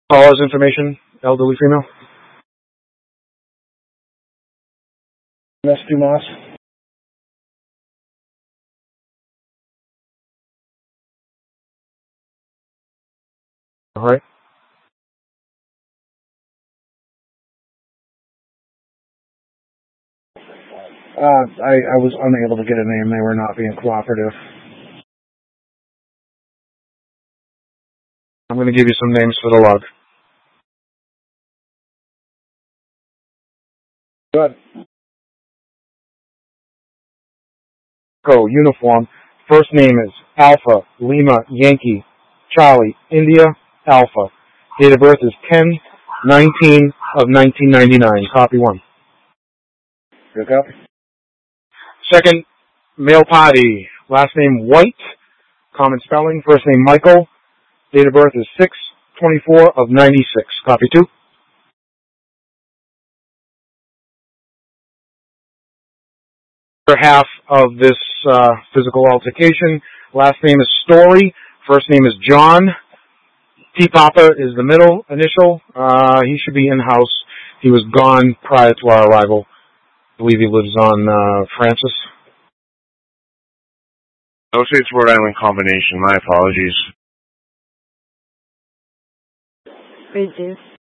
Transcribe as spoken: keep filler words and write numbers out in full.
Caller's information, elderly female. Miss Dumas. All right. Uh, I, I was unable to get a name. They were not being cooperative. I'm going to give you some names for the log. Good. Go, uniform. First name is Alpha, Lima, Yankee, Charlie, India, Alpha. Date of birth is ten nineteen of nineteen ninety-nine. Copy one. Good copy. Second, male party. Last name White. Common spelling. First name Michael. Date of birth is six twenty-four of ninety-six. Copy two. Half of this uh, physical altercation. Last name is Story. First name is John. T. Papa is the middle initial. Uh, he should be in-house. He was gone prior to our arrival. I believe he lives on uh, Francis. No States Rhode Island combination. My apologies. Reduce.